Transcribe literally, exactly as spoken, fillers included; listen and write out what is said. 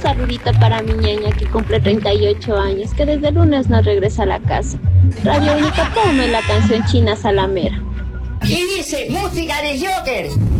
saludito para mi ñaña que cumple treinta y ocho años, que desde el lunes no regresa a la casa. Radio Única, ponme la canción china salamera. Y dice, música de Joker.